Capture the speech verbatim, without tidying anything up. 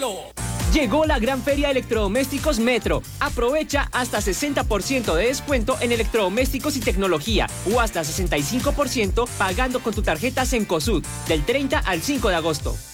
cielo. Llegó la gran feria de electrodomésticos Metro. Aprovecha hasta sesenta por ciento de descuento en electrodomésticos y tecnología o hasta sesenta y cinco por ciento pagando con tu tarjeta Cencosud del treinta al cinco de agosto.